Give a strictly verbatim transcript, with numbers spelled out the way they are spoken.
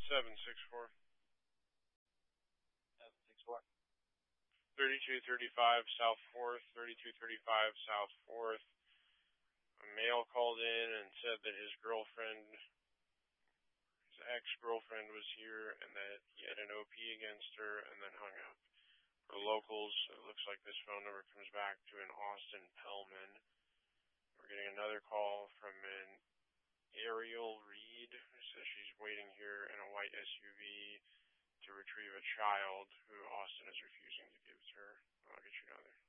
seven six four. seven six four. thirty-two thirty-five South fourth, thirty-two thirty-five South fourth. A male called in and said that his girlfriend, his ex-girlfriend was here and that he had an O P against her and then hung up. For locals, it looks like this phone number comes back to an Austin Pellman. We're getting another call from an Ariel Reed who says she's waiting here in a white S U V to retrieve a child who Austin is refusing to give to her. I'll get you another.